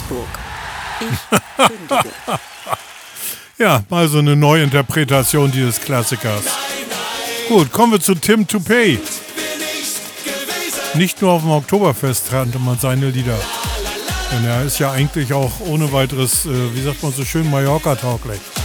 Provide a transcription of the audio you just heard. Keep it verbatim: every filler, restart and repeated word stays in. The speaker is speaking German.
Augsburg. Ich kündige. Ja, mal so eine Neuinterpretation dieses Klassikers. Gut, kommen wir zu Tim Toupé. Nicht nur auf dem Oktoberfest kannte man seine Lieder. Denn er ist ja eigentlich auch ohne weiteres, äh, wie sagt man so schön, Mallorca-tauglich.